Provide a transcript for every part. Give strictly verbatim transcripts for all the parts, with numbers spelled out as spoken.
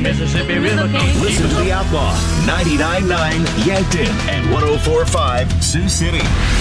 Mississippi River King. Listen to The Outlaw, ninety-nine point nine Yankton and one oh four point five Sioux City.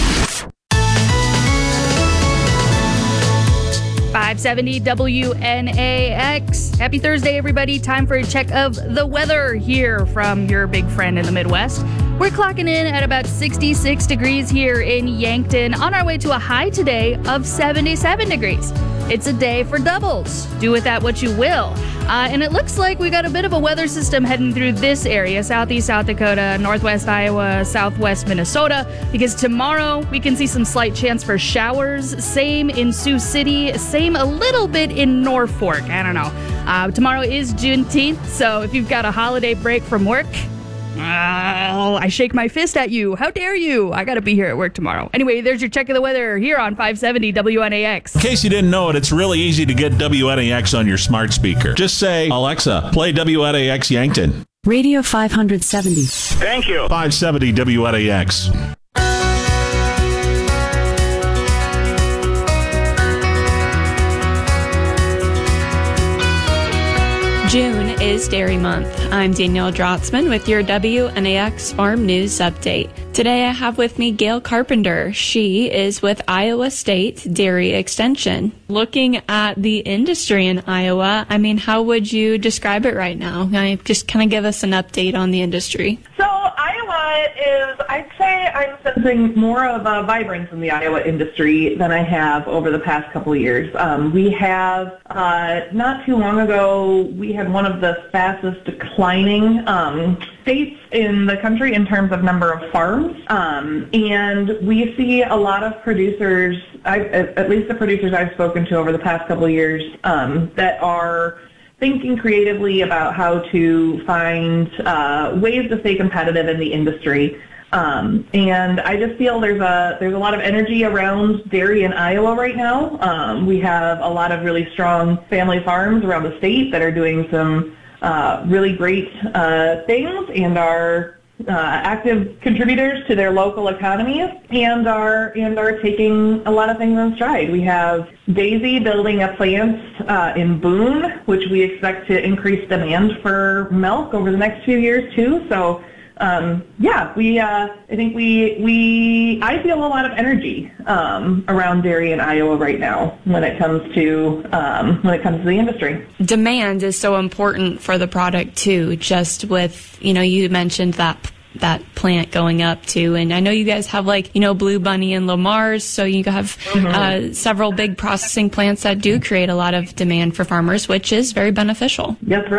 five seventy W N A X. Happy Thursday, everybody. Time for a check of the weather here from your big friend in the Midwest. We're clocking in at about sixty-six degrees here in Yankton, on our way to a high today of seventy-seven degrees. It's a day for doubles. Do with that what you will. Uh, and it looks like we got a bit of a weather system heading through this area, southeast South Dakota, northwest Iowa, southwest Minnesota, because tomorrow we can see some slight chance for showers. Same in Sioux City, same a little bit in Norfolk. I don't know. Uh, tomorrow is Juneteenth, so if you've got a holiday break from work, Oh, I shake my fist at you. How dare you? I got to be here at work tomorrow. Anyway, there's your check of the weather here on five seventy W N A X. In case you didn't know it, it's really easy to get W N A X on your smart speaker. Just say, Alexa, play W N A X Yankton. Radio five seventy. Thank you. five seventy W N A X. June is Dairy Month. I'm Danielle Drotzman with your W N A X Farm News Update. Today I have with me Gail Carpenter. She is with Iowa State Dairy Extension. Looking at the industry in Iowa, I mean, how would you describe it right now? Can I just kind of give us an update on the industry? So Iowa is, I'd say I'm sensing more of a vibrance in the Iowa industry than I have over the past couple of years. Um, we have, uh, not too long ago, we had one of the fastest declining um, states in the country in terms of number of farms. Um, and we see a lot of producers, I've, at least the producers I've spoken to over the past couple of years, um, that are thinking creatively about how to find uh, ways to stay competitive in the industry. Um, and I just feel there's a there's a lot of energy around dairy in Iowa right now. Um, we have a lot of really strong family farms around the state that are doing some uh, really great uh, things and are uh, active contributors to their local economies and are and are taking a lot of things in stride. We have Daisy building a plant uh, in Boone, which we expect to increase demand for milk over the next few years too. So. Um, yeah, we. Uh, I think we. We. I feel a lot of energy um, around dairy in Iowa right now when it comes to um, when it comes to the industry. Demand is so important for the product too. Just with, you know, you mentioned that that plant going up too, and I know you guys have, like, you know, Blue Bunny and Lamar's, so you have mm-hmm. uh, several big processing plants that do create a lot of demand for farmers, which is very beneficial. That's right.